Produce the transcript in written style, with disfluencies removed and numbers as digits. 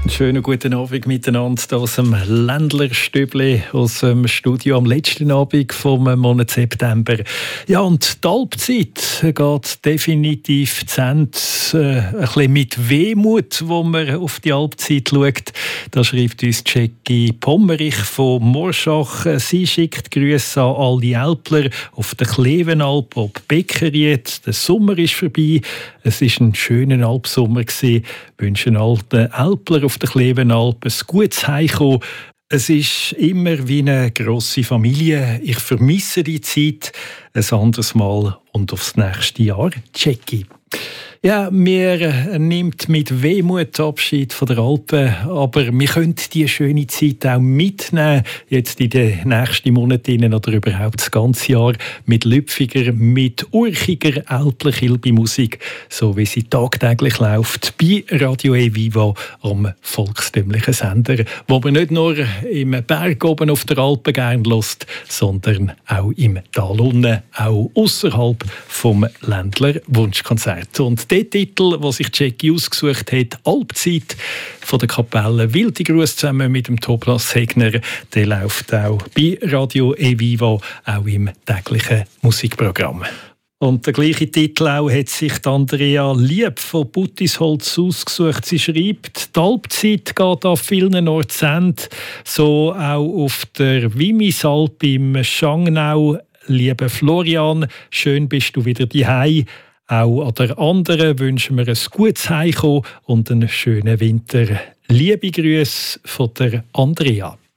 Schönen guten Abend miteinander hier aus dem Ländlerstübli, aus dem Studio am letzten Abend vom Monat September. Ja, und die Halbzeit geht definitiv zu Ende. Ein bisschen mit Wehmut, wo man auf die Halbzeit schaut. Da schreibt uns Jackie Pommerich von Morschach. Sie schickt Grüße an alle Älpler auf der Klevenalp ob Beckeriet. Der Sommer ist vorbei. Es war ein schöner Alpsommer. Ich wünsche allen Älpler auf der Klevenalp ein gutes Heimkommen. Es ist immer wie eine grosse Familie. Ich vermisse die Zeit. Ein anderes Mal und aufs nächste Jahr. Jackie. Ja, mir nimmt mit Wehmut Abschied von der Alpen, aber wir können diese schöne Zeit auch mitnehmen, jetzt in den nächsten Monaten oder überhaupt das ganze Jahr, mit lüpfiger, mit urchiger Alpler-Kilby-Musik, so wie sie tagtäglich läuft, bei Radio E-Viva am volkstümlichen Sender, wo man nicht nur im Berg oben auf der Alpen gerne hört, sondern auch im Tal unten, auch außerhalb vom Ländler Wunschkonzert. Und der Titel, den sich Jackie ausgesucht hat, «Alpzeit» von der Kapelle Wildi Gruß zusammen mit dem Thomas Hegner, der läuft auch bei Radio E-Viva, auch im täglichen Musikprogramm. Und der gleiche Titel auch hat sich Andrea Lieb von Buttisholz ausgesucht. Sie schreibt, die Alpzeit geht an vielen Orten zu Ende, so auch auf der Wimisalp im Schangnau. Lieber Florian, schön bist du wieder daheim. Auch an der anderen wünschen wir ein gutes Heimkommen und einen schönen Winter. Liebe Grüße von der Andrea.